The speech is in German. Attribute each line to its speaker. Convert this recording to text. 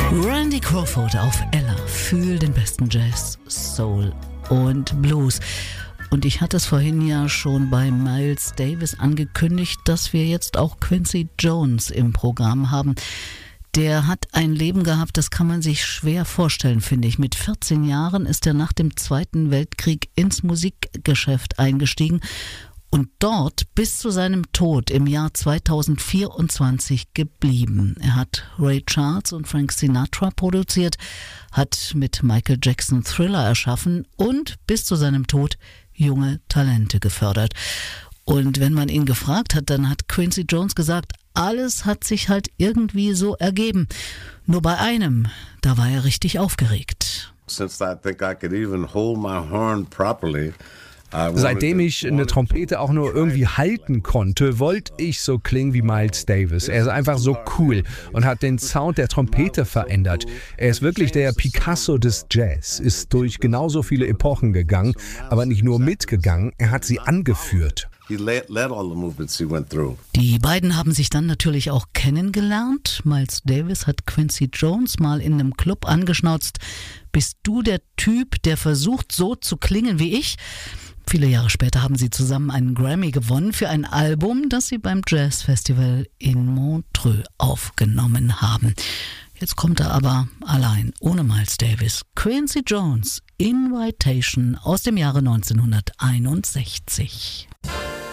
Speaker 1: Randy Crawford auf Ella. Fühl den besten Jazz, Soul und Blues. Und ich hatte es vorhin ja schon bei Miles Davis angekündigt, dass wir jetzt auch Quincy Jones im Programm haben. Der hat ein Leben gehabt, das kann man sich schwer vorstellen, finde ich. Mit 14 Jahren ist er nach dem Zweiten Weltkrieg ins Musikgeschäft eingestiegen und dort bis zu seinem Tod im Jahr 2024 geblieben. Er hat Ray Charles und Frank Sinatra produziert, hat mit Michael Jackson Thriller erschaffen und bis zu seinem Tod junge Talente gefördert. Und wenn man ihn gefragt hat, dann hat Quincy Jones gesagt, alles hat sich halt irgendwie so ergeben. Nur bei einem, da war er richtig aufgeregt.
Speaker 2: Since I think I could even hold my horn properly.
Speaker 3: Seitdem ich eine Trompete auch nur irgendwie halten konnte, wollte ich so klingen wie Miles Davis. Er ist einfach so cool und hat den Sound der Trompete verändert. Er ist wirklich der Picasso des Jazz, ist durch genauso viele Epochen gegangen, aber nicht nur mitgegangen, er hat sie angeführt.
Speaker 1: Die beiden haben sich dann natürlich auch kennengelernt. Miles Davis hat Quincy Jones mal in einem Club angeschnauzt. Bist du der Typ, der versucht so zu klingen wie ich? Viele Jahre später haben sie zusammen einen Grammy gewonnen für ein Album, das sie beim Jazzfestival in Montreux aufgenommen haben. Jetzt kommt er aber allein, ohne Miles Davis. Quincy Jones, Invitation aus dem Jahre 1961.